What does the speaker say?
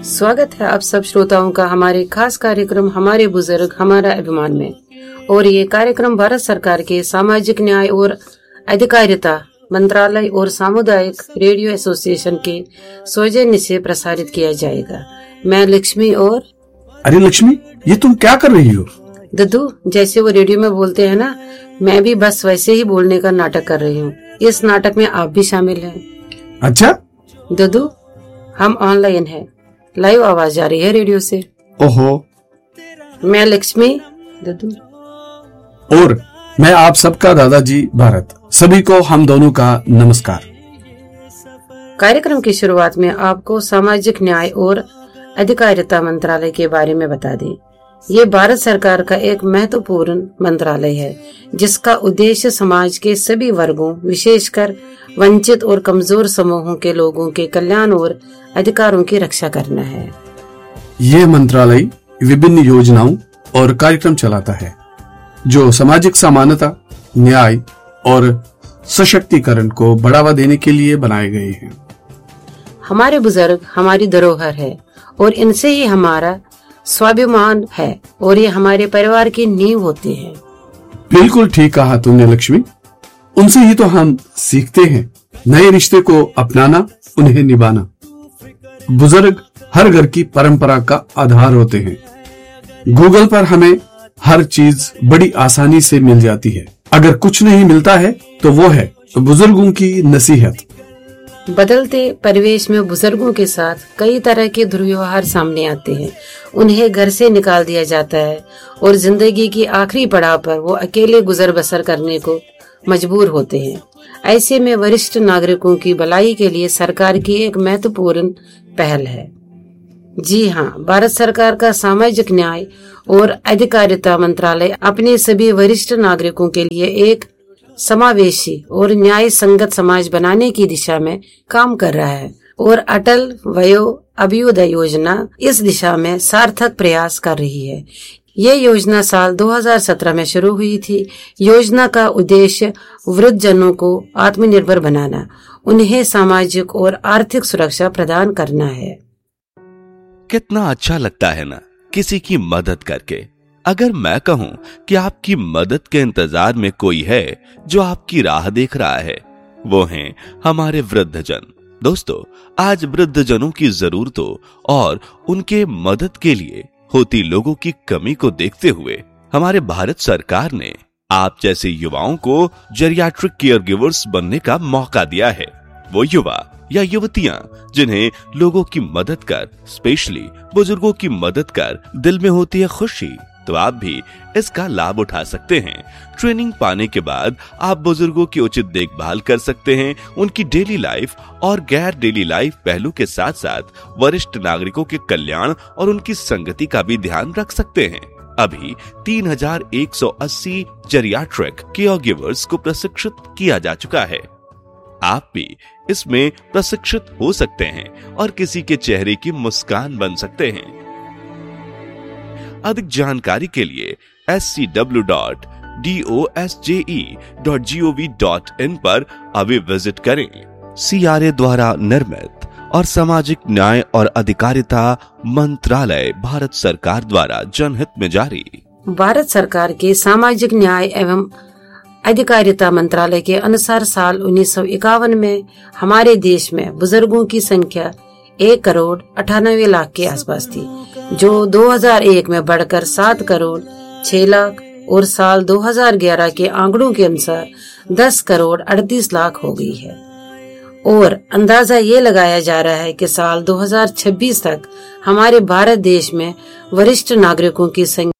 स्वागत है आप सब श्रोताओं का हमारे खास कार्यक्रम हमारे बुजुर्ग हमारा अभिमान में। और ये कार्यक्रम भारत सरकार के सामाजिक न्याय और अधिकारिता मंत्रालय और सामुदायिक रेडियो एसोसिएशन के सौजन्य से प्रसारित किया जाएगा। मैं लक्ष्मी और अरे लक्ष्मी, ये तुम क्या कर रही हो? दद्दू, जैसे वो रेडियो में बोलते हैं ना, मैं भी बस वैसे ही बोलने का नाटक कर रही हूँ। इस नाटक में आप भी शामिल हैं। अच्छा दद्दू, हम ऑनलाइन हैं, लाइव आवाज जा रही है रेडियो से। ओहो। मैं लक्ष्मी, दद्दू और मैं आप सबका दादाजी भारत। सभी को हम दोनों का नमस्कार। कार्यक्रम की शुरुआत में आपको सामाजिक न्याय और अधिकारिता मंत्रालय के बारे में बता दें। ये भारत सरकार का एक महत्वपूर्ण मंत्रालय है जिसका उद्देश्य समाज के सभी वर्गों, विशेषकर वंचित और कमजोर समूहों के लोगों के कल्याण और अधिकारों की रक्षा करना है। ये मंत्रालय विभिन्न योजनाओं और कार्यक्रम चलाता है जो सामाजिक समानता, न्याय और सशक्तिकरण को बढ़ावा देने के लिए बनाए गए हैं। हमारे बुजुर्ग हमारी धरोहर है और इनसे ही हमारा स्वाभिमान है और ये हमारे परिवार की नींव होते हैं। बिल्कुल ठीक कहा तुमने लक्ष्मी। उनसे ही तो हम सीखते हैं नए रिश्ते को अपनाना, उन्हें निभाना। बुजुर्ग हर घर की परंपरा का आधार होते हैं। गूगल पर हमें हर चीज बड़ी आसानी से मिल जाती है। अगर कुछ नहीं मिलता है तो वो है बुजुर्गों की नसीहत। बदलते परिवेश में बुजुर्गों के साथ कई तरह के दुर्व्यवहार सामने आते हैं। उन्हें घर से निकाल दिया जाता है और जिंदगी की आखिरी पड़ाव पर वो अकेले गुजर बसर करने को मजबूर होते हैं। ऐसे में वरिष्ठ नागरिकों की भलाई के लिए सरकार की एक महत्वपूर्ण पहल है। जी हाँ, भारत सरकार का सामाजिक न्याय और अधिकारिता मंत्रालय अपने सभी वरिष्ठ नागरिकों के लिए एक समावेशी और न्याय संगत समाज बनाने की दिशा में काम कर रहा है और अटल वयो अभ्युदय योजना इस दिशा में सार्थक प्रयास कर रही है। ये योजना साल 2017 में शुरू हुई थी। योजना का उद्देश्य वृद्ध जनों को आत्मनिर्भर बनाना, उन्हें सामाजिक और आर्थिक सुरक्षा प्रदान करना है। कितना अच्छा लगता है ना किसी की मदद करके। अगर मैं कहूं कि आपकी मदद के इंतजार में कोई है जो आपकी राह देख रहा है, वो हैं हमारे वृद्धजन। दोस्तों, आज वृद्धजनों की जरूरतों और उनके मदद के लिए होती लोगों की कमी को देखते हुए हमारे भारत सरकार ने आप जैसे युवाओं को जेरियाट्रिक केयर गिवर्स बनने का मौका दिया है। वो युवा या युवतियां जिन्हें लोगों की मदद कर, स्पेशली बुजुर्गों की मदद कर दिल में होती है खुशी, तो आप भी इसका लाभ उठा सकते हैं। ट्रेनिंग पाने के बाद आप बुजुर्गों की उचित देखभाल कर सकते हैं। उनकी डेली लाइफ और गैर डेली लाइफ पहलू के साथ साथ वरिष्ठ नागरिकों के कल्याण और उनकी संगति का भी ध्यान रख सकते हैं। अभी 3180 जेरियाट्रिक केयर गिवर्स को प्रशिक्षित किया जा चुका है। आप भी इसमें प्रशिक्षित हो सकते हैं और किसी के चेहरे की मुस्कान बन सकते हैं। अधिक जानकारी के लिए scw.dosje.gov.in पर अभी विजिट करें। CRA द्वारा निर्मित और सामाजिक न्याय और अधिकारिता मंत्रालय भारत सरकार द्वारा जनहित में जारी। भारत सरकार के सामाजिक न्याय एवं अधिकारिता मंत्रालय के अनुसार साल 1951 में हमारे देश में बुजुर्गों की संख्या 1,98,00,000 के आसपास थी, जो 2001 में बढ़कर 7,06,00,000 और साल 2011 के आंकड़ों के अनुसार 10,38,00,000 हो गई है। और अंदाजा ये लगाया जा रहा है कि साल 2026 तक हमारे भारत देश में वरिष्ठ नागरिकों की संख्या